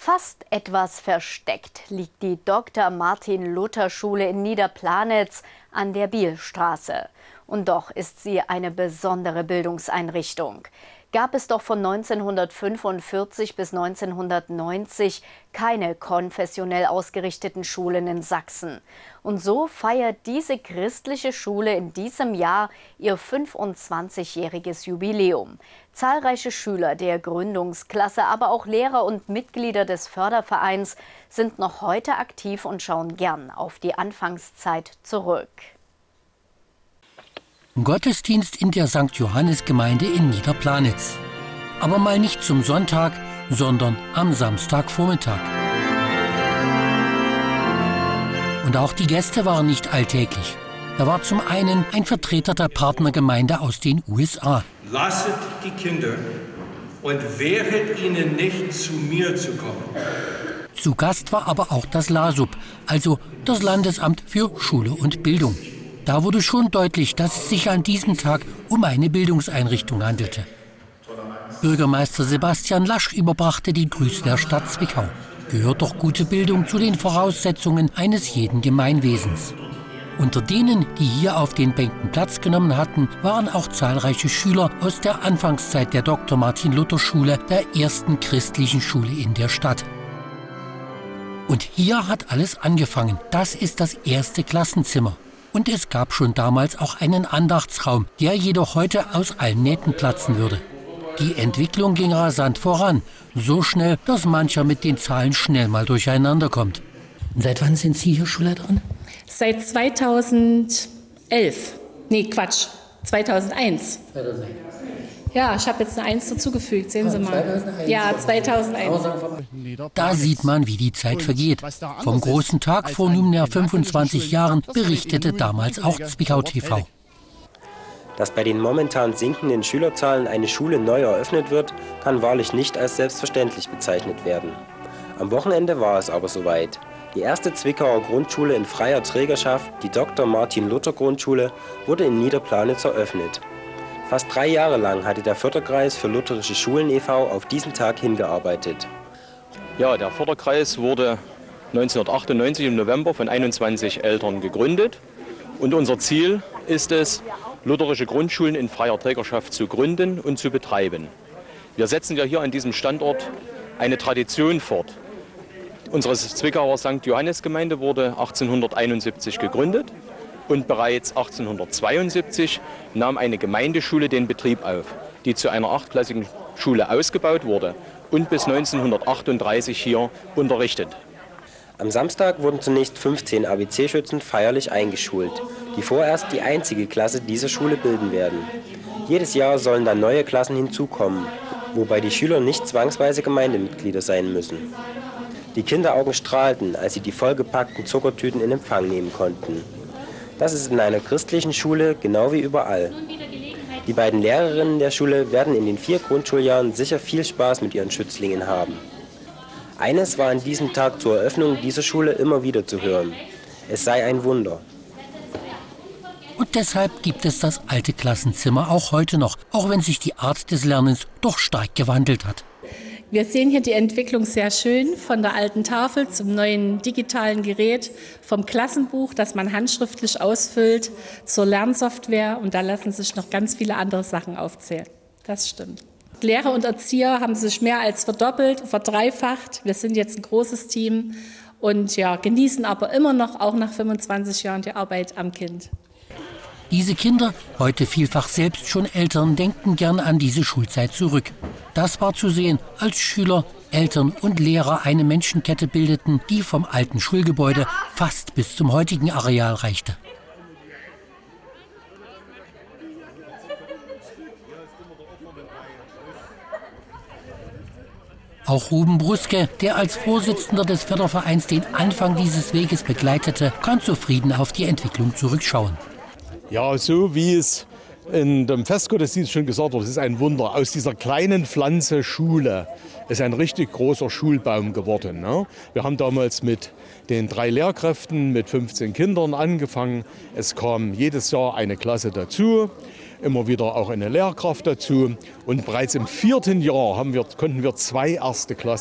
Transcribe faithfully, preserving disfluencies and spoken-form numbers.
Fast etwas versteckt liegt die Doktor-Martin-Luther-Schule in Niederplanitz an der Bielstraße. Und doch ist sie eine besondere Bildungseinrichtung. Gab es doch von neunzehnhundertfünfundvierzig bis neunzehnhundertneunzig keine konfessionell ausgerichteten Schulen in Sachsen. Und so feiert diese christliche Schule in diesem Jahr ihr fünfundzwanzigjähriges Jubiläum. Zahlreiche Schüler der Gründungsklasse, aber auch Lehrer und Mitglieder des Fördervereins sind noch heute aktiv und schauen gern auf die Anfangszeit zurück. Gottesdienst in der Sankt Johannes-Gemeinde in Niederplanitz. Aber mal nicht zum Sonntag, sondern am Samstagvormittag. Und auch die Gäste waren nicht alltäglich. Da war zum einen ein Vertreter der Partnergemeinde aus den U S A. Lasset die Kinder und wehret ihnen nicht, zu mir zu kommen. Zu Gast war aber auch das LASUB, also das Landesamt für Schule und Bildung. Da wurde schon deutlich, dass es sich an diesem Tag um eine Bildungseinrichtung handelte. Bürgermeister Sebastian Lasch überbrachte die Grüße der Stadt Zwickau. Gehört doch gute Bildung zu den Voraussetzungen eines jeden Gemeinwesens. Unter denen, die hier auf den Bänken Platz genommen hatten, waren auch zahlreiche Schüler aus der Anfangszeit der Doktor-Martin-Luther-Schule, der ersten christlichen Schule in der Stadt. Und hier hat alles angefangen. Das ist das erste Klassenzimmer. Und es gab schon damals auch einen Andachtsraum, der jedoch heute aus allen Nähten platzen würde. Die Entwicklung ging rasant voran, so schnell, dass mancher mit den Zahlen schnell mal durcheinander kommt. Seit wann sind Sie hier Schulleiterin? Seit zweitausendelf. Nee, Quatsch, zweitausendeins. zweitausendeins. Ja, ich habe jetzt eine Eins dazugefügt, sehen Sie mal. zweitausendeins. Ja, zweitausendeins. Da sieht man, wie die Zeit vergeht. Vom großen Tag vor nunmehr fünfundzwanzig Jahren berichtete damals auch Zwickau T V. Dass bei den momentan sinkenden Schülerzahlen eine Schule neu eröffnet wird, kann wahrlich nicht als selbstverständlich bezeichnet werden. Am Wochenende war es aber soweit. Die erste Zwickauer Grundschule in freier Trägerschaft, die Doktor-Martin-Luther-Grundschule, wurde in Niederplanitz eröffnet. Fast drei Jahre lang hatte der Förderkreis für lutherische Schulen e V auf diesen Tag hingearbeitet. Ja, der Förderkreis wurde neunzehnhundertachtundneunzig im November von einundzwanzig Eltern gegründet. Und unser Ziel ist es, lutherische Grundschulen in freier Trägerschaft zu gründen und zu betreiben. Wir setzen ja hier an diesem Standort eine Tradition fort. Unsere Zwickauer Sankt Johannes-Gemeinde wurde achtzehnhunderteinundsiebzig gegründet. Und bereits achtzehnhundertzweiundsiebzig nahm eine Gemeindeschule den Betrieb auf, die zu einer achtklassigen Schule ausgebaut wurde und bis neunzehnhundertachtunddreißig hier unterrichtet. Am Samstag wurden zunächst fünfzehn A B C-Schützen feierlich eingeschult, die vorerst die einzige Klasse dieser Schule bilden werden. Jedes Jahr sollen dann neue Klassen hinzukommen, wobei die Schüler nicht zwangsweise Gemeindemitglieder sein müssen. Die Kinderaugen strahlten, als sie die vollgepackten Zuckertüten in Empfang nehmen konnten. Das ist in einer christlichen Schule genau wie überall. Die beiden Lehrerinnen der Schule werden in den vier Grundschuljahren sicher viel Spaß mit ihren Schützlingen haben. Eines war an diesem Tag zur Eröffnung dieser Schule immer wieder zu hören: Es sei ein Wunder. Und deshalb gibt es das alte Klassenzimmer auch heute noch, auch wenn sich die Art des Lernens doch stark gewandelt hat. Wir sehen hier die Entwicklung sehr schön von der alten Tafel zum neuen digitalen Gerät, vom Klassenbuch, das man handschriftlich ausfüllt, zur Lernsoftware, und da lassen sich noch ganz viele andere Sachen aufzählen. Das stimmt. Lehrer und Erzieher haben sich mehr als verdoppelt, verdreifacht. Wir sind jetzt ein großes Team und ja, genießen aber immer noch, auch nach fünfundzwanzig Jahren, die Arbeit am Kind. Diese Kinder, heute vielfach selbst schon Eltern, denken gern an diese Schulzeit zurück. Das war zu sehen, als Schüler, Eltern und Lehrer eine Menschenkette bildeten, die vom alten Schulgebäude fast bis zum heutigen Areal reichte. Auch Ruben Bruske, der als Vorsitzender des Fördervereins den Anfang dieses Weges begleitete, kann zufrieden auf die Entwicklung zurückschauen. Ja, so wie es in dem Festgottesdienst schon gesagt wurde, es ist ein Wunder. Aus dieser kleinen Pflanze Schule ist ein richtig großer Schulbaum geworden. Ne? Wir haben damals mit den drei Lehrkräften mit fünfzehn Kindern angefangen. Es kam jedes Jahr eine Klasse dazu, immer wieder auch eine Lehrkraft dazu. Und bereits im vierten Jahr haben wir, konnten wir zwei erste Klassen